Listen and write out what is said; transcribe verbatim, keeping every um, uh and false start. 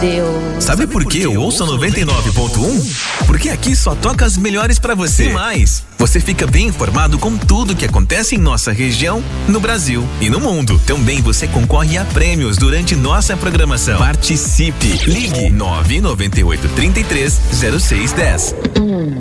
Deus. Sabe por que eu ouço noventa e nove ponto um? Porque aqui só toca as melhores pra você. E mais, você fica bem informado com tudo que acontece em nossa região, no Brasil e no mundo. Também você concorre a prêmios durante nossa programação. Participe. Ligue nove nove oito, três três, zero seis um zero.